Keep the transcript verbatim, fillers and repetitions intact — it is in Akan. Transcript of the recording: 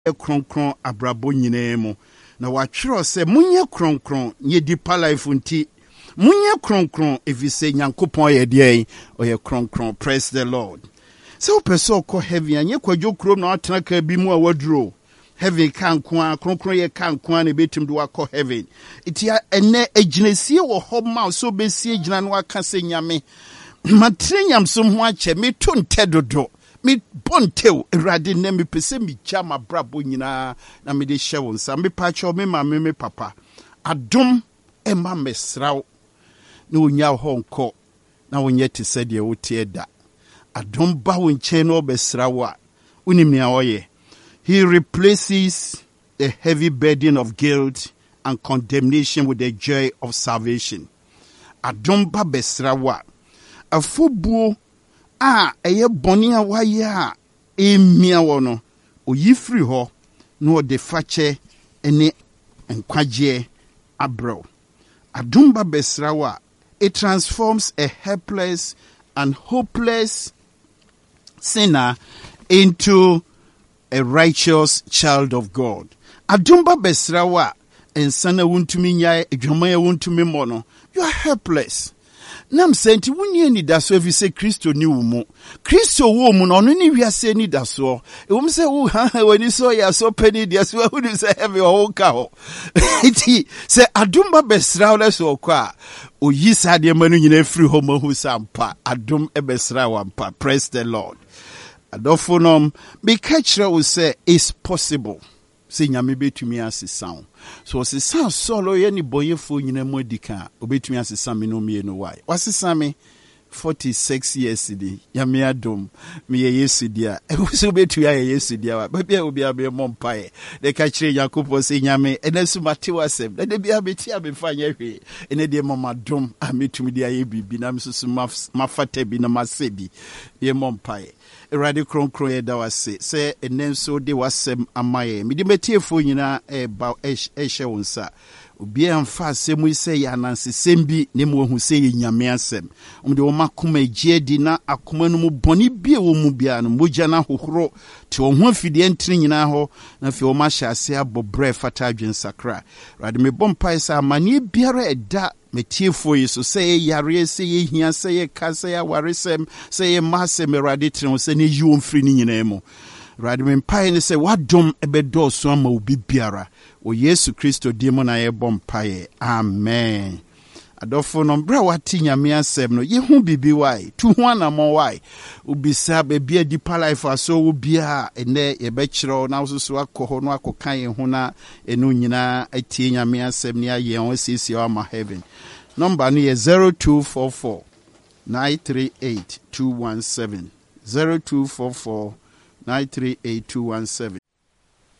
kronkron abrabo nyinaa mu na watwerɛ sɛ munye kronkron nye deeper life nti munye kronkron efise Nyankopɔn yɛ deɛ ɔyɛ kronkron. Praise the Lord. So person ko heaven anye kwadwo krom na atena ka bi mu a waduro heaven kan kwa kronkron ye kan kwa na betim do akɔ heaven itia ene agyinasie wɔ hɔ ma so besie gyina no aka sɛ nyame matrenyam so ho akyɛ me to ntɛ dodo me bontew erade na me pese me chama brabo nyina na me de hyɛ wo nsa me pacho me ma me me papa adom e ma mesraw na onya hɔ nkɔ na wonyɛ te sɛ de wotie da adom ba wo nkyɛn na obesraw a unim nea ɔyɛ. He replaces the heavy burden of guilt and condemnation with the joy of salvation. Adom ba besraw a afobuo a eye bɔne a wayɛ a emia wɔ no oyi firi hɔ na ɔde fakyɛ ne nkwagye abrɛw. Adom ba besraw a it transforms a helpless and hopeless sinner into a righteous child of God. Adom ba besraw a ensana wuntumi nyae adwamaya wuntumi mmɔ no you are helpless. Nam senti wunye ni daso efi se Kristo ni wumu. Kristo wo mu no no ni wiase ni daso. E wum se wo ha wani so ya so peni dia so hu ni se heavy o ka ho. Iti se adom ba besra le so kwa. Oyi sa de manu nyina free ho ma hu sampa. Adom e besra wampa. Praise the Lord. Adofonom be catcher will say it's possible. Se nyame betumi asesa. So asesa solo ye ni boyefo nyina mu adika obetumi asesa me no me no why. Wasesa me forty-six years di nyame adom me ye Yesu dia. E so betumi aye Yesu dia wa. Ba bia obi abe mompae. De ka kire Yakobɔ se nyame enesu mate wasem. De bia beti abefa nya hwe. Ene de mama dom ametumi dia ye bibi na msusu mafata bi na masebi. Ye mompae. Erade kronkron ye da wase se enenso de wasem amaye mede metiefo nyina e ba ehye wonsa obi amfa asemu ise ya nansesem bi ne mo hu se ye nyame asem umde wo makoma gie di na akoma no mu boni bie wo mu bia no mogya na hohoro te wo ho afide ntiri nyina ho na fi wo ma hye ase abobre fata adwen sakra rade me bompa isa amane biara eda metiefo yi so say yare say ye hia say ye ka say awaresem say ye masem erade tren say ne yi wonfiri ni nyina mu rade me mpae ne say wadom ebedo so ama obi biara o Yesu Kristo di mu na ye bompae amen. Adofo no bra wati nyame asem no ye hu bibi wai tu hu anamon wai ubisa be bia deeper life aso wo bia ene ye be kire na so so akọ no akokan ye hu na enu nyina atie nyame asem ne aye on sisi o ma heaven. Number no ye zero two four four nine three eight two one seven zero two four four nine three eight two one seven.